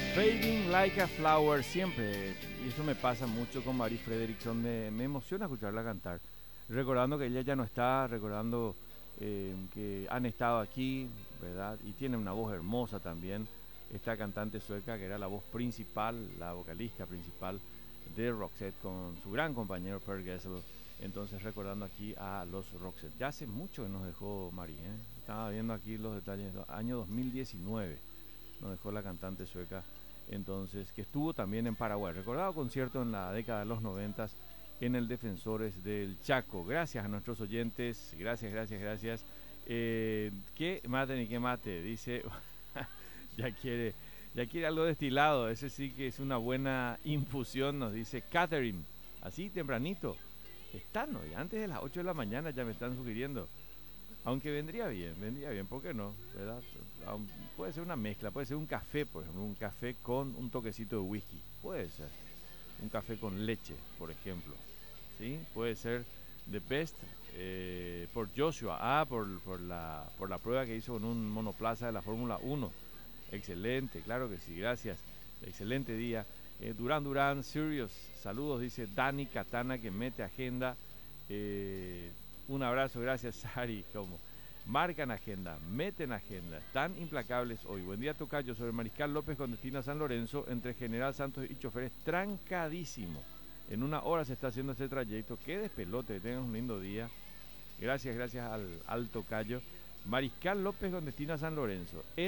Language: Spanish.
Fading Like a Flower, siempre, y eso me pasa mucho con Mari Fredriksson, me emociona escucharla cantar, recordando que ella ya no está, recordando que han estado aquí, ¿verdad? Y tiene una voz hermosa también, esta cantante sueca que era la voz principal, la vocalista principal de Roxette con su gran compañero Per Gessle. Entonces recordando aquí a los Roxette. Ya hace mucho que nos dejó Mari, ¿eh? Estaba viendo aquí los detalles, año 2019 nos dejó la cantante sueca, entonces, que estuvo también en Paraguay. Recordado concierto en la década de los 90 en el Defensores del Chaco. Gracias a nuestros oyentes, gracias, gracias, gracias. ¿Qué mate ni qué mate? Dice, ya quiere, ya quiere algo destilado. Ese sí que es una buena infusión, nos dice Catherine. Así tempranito. Están hoy, antes de las 8 de la mañana ya me están sugiriendo. Aunque vendría bien, ¿por qué no? ¿Verdad? Puede ser una mezcla, puede ser un café, por ejemplo, un café con un toquecito de whisky, puede ser. Un café con leche, por ejemplo, ¿sí? Puede ser The Best por Joshua, por la prueba que hizo con un monoplaza de la Fórmula 1. Excelente, claro que sí, gracias. Excelente día. Durán, Sirius, saludos, dice Dani Katana que mete agenda. Un abrazo, gracias Sari, como marcan agenda, meten agenda, están implacables hoy. Buen día tocayo, sobre Mariscal López con destino a San Lorenzo, entre General Santos y choferes, trancadísimo. En una hora se está haciendo este trayecto, qué despelote, que tengan un lindo día. Gracias al tocayo. Mariscal López con destino a San Lorenzo.